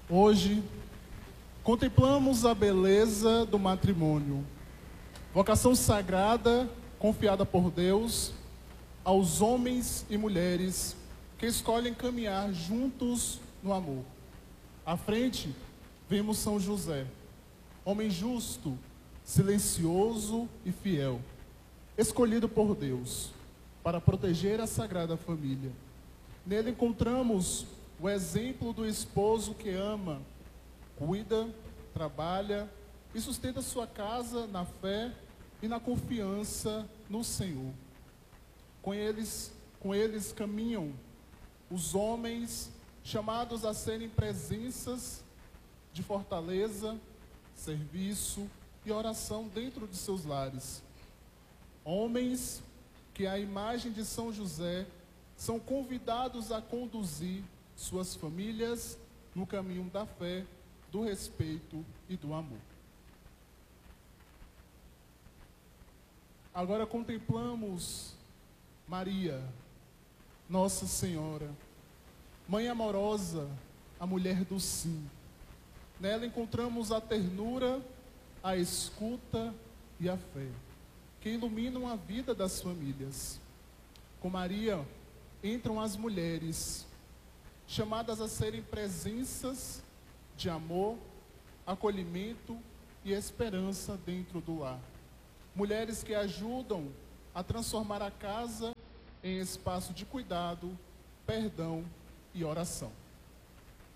Hoje, contemplamos a beleza do matrimônio, vocação sagrada confiada por Deus aos homens e mulheres que escolhem caminhar juntos no amor. À frente, vemos São José, homem justo, silencioso e fiel, escolhido por Deus para proteger a Sagrada Família. Nele encontramos o exemplo do esposo que ama, cuida, trabalha e sustenta sua casa na fé e na confiança no Senhor. Com eles caminham os homens chamados a serem presenças de fortaleza, serviço e oração dentro de seus lares. Homens que, à imagem de São José, são convidados a conduzir suas famílias no caminho da fé, do respeito e do amor. Agora contemplamos Maria, Nossa Senhora, Mãe amorosa, a mulher do sim. Nela encontramos a ternura, a escuta e a fé, que iluminam a vida das famílias. Com Maria entram as mulheres, chamadas a serem presenças de amor, acolhimento e esperança dentro do lar. Mulheres que ajudam a transformar a casa em espaço de cuidado, perdão e oração.